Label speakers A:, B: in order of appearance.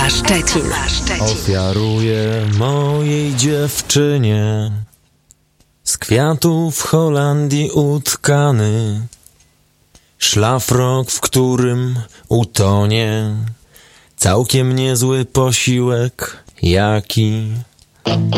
A: Szczecin.
B: Ofiaruję mojej dziewczynie z kwiatów w Holandii utkany szlafrok, w którym utonie całkiem niezły posiłek, jaki